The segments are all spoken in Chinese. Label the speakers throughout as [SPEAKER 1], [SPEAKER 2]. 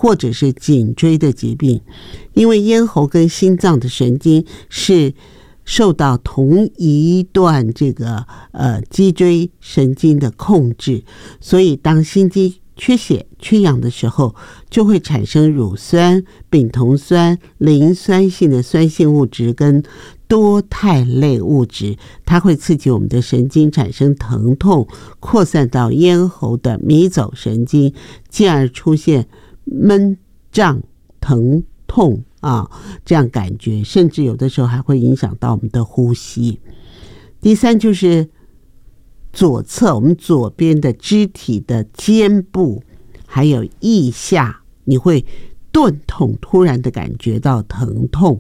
[SPEAKER 1] 或者是颈椎的疾病。因为咽喉跟心脏的神经是受到同一段这个脊椎神经的控制，所以当心肌缺血缺氧的时候，就会产生乳酸、丙酮酸、磷酸性的酸性物质跟多肽类物质，它会刺激我们的神经产生疼痛，扩散到咽喉的迷走神经，进而出现闷胀疼痛这样感觉，甚至有的时候还会影响到我们的呼吸。第三就是左侧，我们左边的肢体的肩部还有腋下，你会钝痛，突然的感觉到疼痛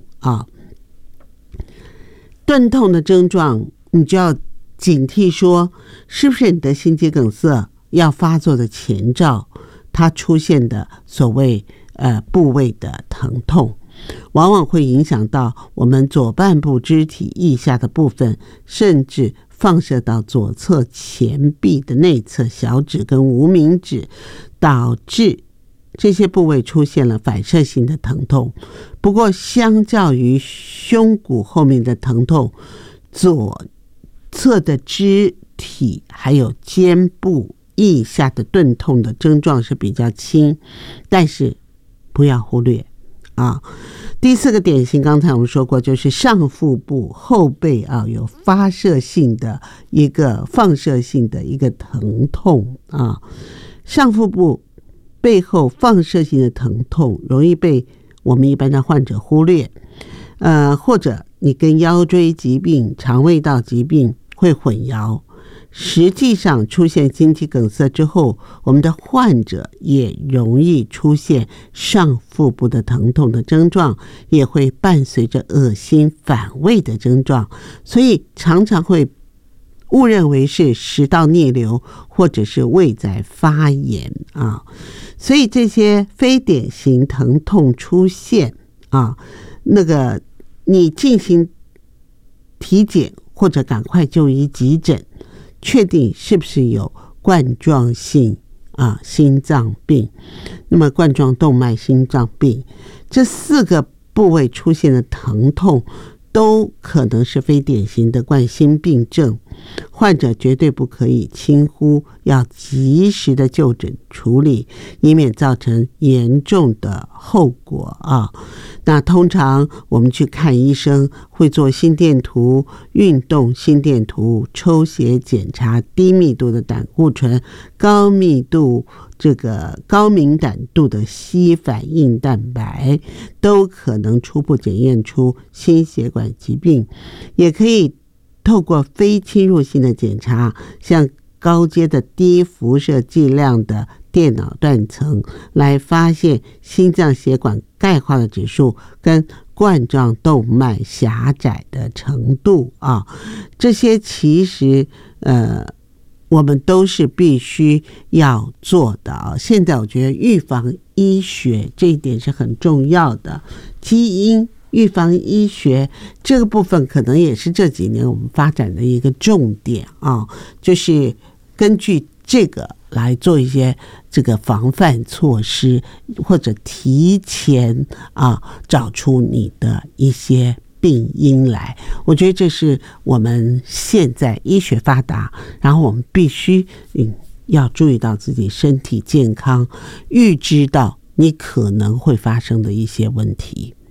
[SPEAKER 1] 钝痛的症状，你就要警惕说，是不是你的心肌梗塞要发作的前兆，它出现的所谓部位的疼痛，往往会影响到我们左半部肢体腋下的部分，甚至放射到左侧前臂的内侧小指跟无名指，导致这些部位出现了反射性的疼痛。不过相较于胸骨后面的疼痛，左侧的肢体还有肩部腋下的钝痛的症状是比较轻，但是不要忽略第四个典型，刚才我们说过，就是上腹部后背有发射性的一个放射性的一个疼痛上腹部背后放射性的疼痛容易被我们一般的患者忽略，或者你跟腰椎疾病、肠胃道疾病会混淆。实际上出现心肌梗塞之后，我们的患者也容易出现上腹部的疼痛的症状，也会伴随着恶心反胃的症状，所以常常会误认为是食道逆流或者是胃在发炎所以这些非典型疼痛出现那个你进行体检或者赶快就医急诊，确定是不是有冠状性心脏病。那么冠状动脉心脏病这4个部位出现的疼痛都可能是非典型的冠心病症，患者绝对不可以轻忽，要及时的就诊处理，以免造成严重的后果那通常我们去看医生会做心电图、运动心电图、抽血检查低密度的胆固醇、高密度高敏感度的硒反应蛋白，都可能初步检验出心血管疾病。也可以透过非侵入性的检查，像高阶的低辐射剂量的电脑断层，来发现心脏血管钙化的指数跟冠状动脉狭窄的程度这些其实我们都是必须要做的现在我觉得预防医学这一点是很重要的，基因预防医学这个部分可能也是这几年我们发展的一个重点就是根据这个来做一些这个防范措施，或者提前找出你的一些病因来。我觉得这是我们现在医学发达，然后我们必须要注意到自己身体健康，预知到你可能会发生的一些问题。